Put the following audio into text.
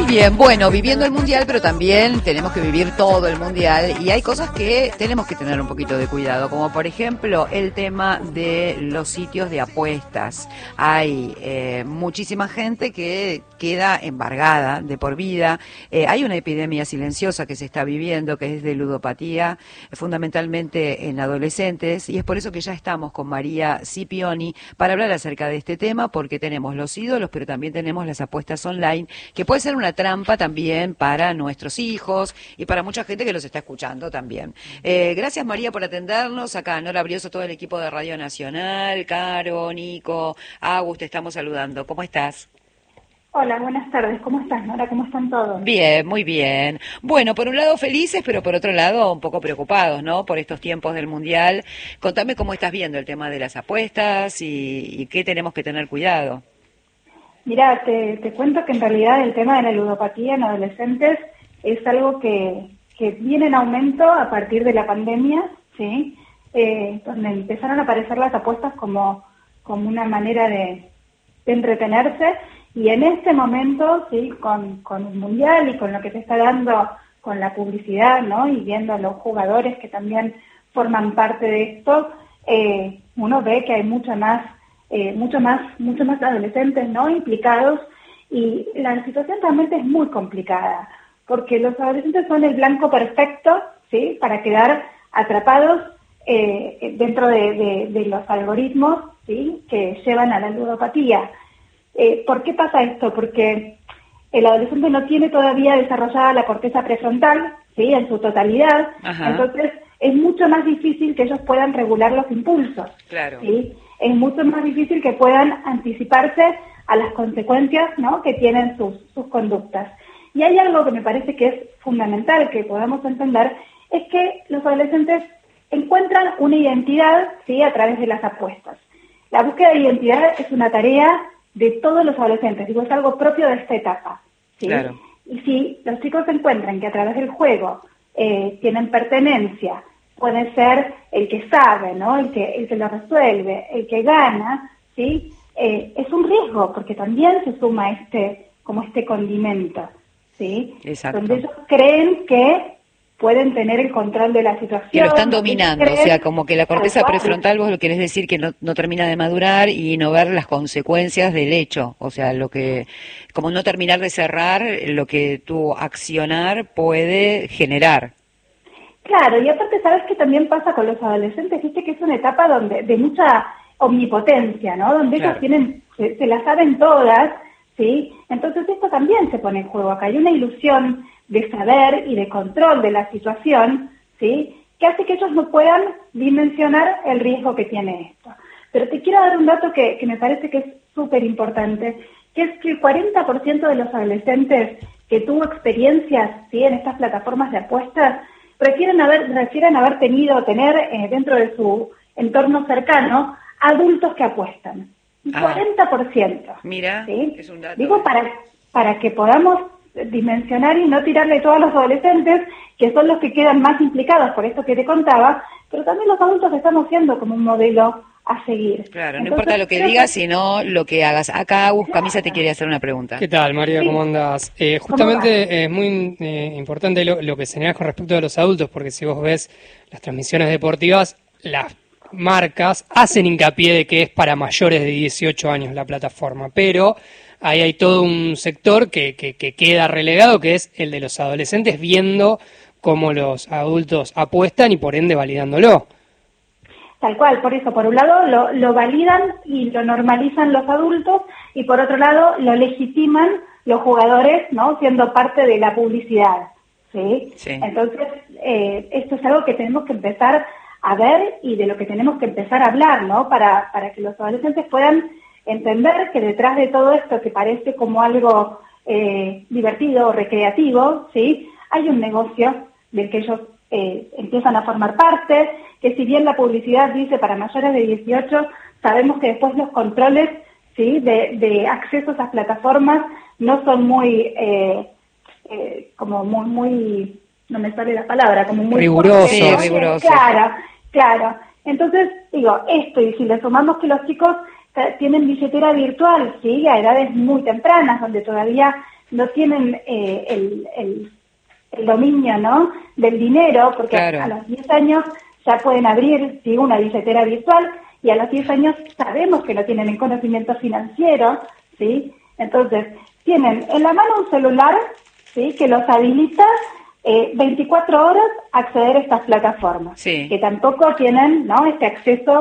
Bien, bueno, viviendo el Mundial, pero también tenemos que vivir todo el Mundial y hay cosas que tenemos que tener un poquito de cuidado, como por ejemplo el tema de los sitios de apuestas. Hay muchísima gente que queda embargada de por vida. Hay una epidemia silenciosa que se está viviendo, que es de ludopatía, fundamentalmente en adolescentes, y es por eso que ya estamos con María Scipioni para hablar acerca de este tema, porque tenemos los ídolos, pero también tenemos las apuestas online, que puede ser una trampa también para nuestros hijos y para mucha gente que los está escuchando también. Gracias, María, por atendernos. Acá Nora Brioso, todo el equipo de Radio Nacional, Caro, Nico, Agus, te estamos saludando. ¿Cómo estás? Hola, buenas tardes. ¿Cómo estás, Nora? ¿Cómo están todos? Bien, muy bien. Bueno, por un lado felices, pero por otro lado un poco preocupados, ¿no? Por estos tiempos del Mundial. Contame cómo estás viendo el tema de las apuestas y qué tenemos que tener cuidado. Mira, te cuento que en realidad el tema de la ludopatía en adolescentes es algo que viene en aumento a partir de la pandemia, ¿sí? Donde empezaron a aparecer las apuestas como una manera de entretenerse, y en este momento, sí, con el Mundial y con lo que se está dando con la publicidad, ¿no? Y viendo a los jugadores que también forman parte de esto, uno ve que hay mucho más adolescentes, ¿no? Implicados, y la situación realmente es muy complicada, porque los adolescentes son el blanco perfecto, ¿sí? Para quedar atrapados dentro de los algoritmos, ¿sí? Que llevan a la ludopatía. ¿Por qué pasa esto? Porque el adolescente no tiene todavía desarrollada la corteza prefrontal, ¿sí? En su totalidad. Ajá. Entonces es mucho más difícil que ellos puedan regular los impulsos. Claro. ¿Sí? Es mucho más difícil que puedan anticiparse a las consecuencias, ¿no? Que tienen sus conductas. Y hay algo que me parece que es fundamental que podamos entender, es que los adolescentes encuentran una identidad, ¿sí? A través de las apuestas. La búsqueda de identidad es una tarea de todos los adolescentes, digo, es algo propio de esta etapa, ¿sí? Claro. Y si los chicos encuentran que a través del juego tienen pertenencia, puede ser el que sabe, ¿no? El que lo resuelve, el que gana, ¿sí? Es un riesgo, porque también se suma este condimento, ¿sí? Exacto. Donde ellos creen que pueden tener el control de la situación. Que lo están dominando, o sea, como que la corteza prefrontal, vos lo querés decir que no termina de madurar y no ver las consecuencias del hecho, o sea, como no terminar de cerrar lo que tu accionar puede generar. Claro, y aparte sabes que también pasa con los adolescentes, viste que es una etapa de mucha omnipotencia, ¿no? Donde claro. Ellos se la saben todas, ¿sí? Entonces esto también se pone en juego. Acá hay una ilusión de saber y de control de la situación, ¿sí? Que hace que ellos no puedan dimensionar el riesgo que tiene esto. Pero te quiero dar un dato que me parece que es súper importante, que es que el 40% de los adolescentes que tuvo experiencias, ¿sí? En estas plataformas de apuestas refieren haber tener dentro de su entorno cercano adultos que apuestan. Un 40%. Mira, ¿sí? Es un dato. Digo, para que podamos dimensionar y no tirarle todo a los adolescentes, que son los que quedan más implicados por esto que te contaba, pero también los adultos estamos siendo como un modelo a seguir. Claro, no importa lo que digas, sino lo que hagas. Acá Agus Camisa te quiere hacer una pregunta. ¿Qué tal, María? Sí. ¿Cómo andas? Justamente es muy importante lo que señalás con respecto a los adultos, porque si vos ves las transmisiones deportivas, las marcas hacen hincapié de que es para mayores de 18 años la plataforma, pero ahí hay todo un sector que queda relegado, que es el de los adolescentes, viendo cómo los adultos apuestan y por ende validándolo. Tal cual, por eso, por un lado lo validan y lo normalizan los adultos, y por otro lado lo legitiman los jugadores, ¿no? Siendo parte de la publicidad, ¿sí? Sí. Entonces, esto es algo que tenemos que empezar a ver y de lo que tenemos que empezar a hablar, ¿no? Para que los adolescentes puedan entender que detrás de todo esto que parece como algo divertido o recreativo, ¿sí? Hay un negocio del que ellos empiezan a formar parte, que si bien la publicidad dice para mayores de 18, sabemos que después los controles, ¿sí? de acceso a esas plataformas no son muy, como muy, no me sale la palabra, como muy rigurosos. Sí, rigurosos. Claro. Entonces, digo, esto, y si le sumamos que los chicos tienen billetera virtual, ¿sí? A edades muy tempranas, donde todavía no tienen el dominio, ¿no?, del dinero, porque claro, a los 10 años ya pueden abrir, ¿sí?, una billetera virtual, y a los 10 años sabemos que no tienen el conocimiento financiero, ¿sí? Entonces, tienen en la mano un celular, ¿sí?, que los habilita 24 horas a acceder a estas plataformas, sí, que tampoco tienen, ¿no?, este acceso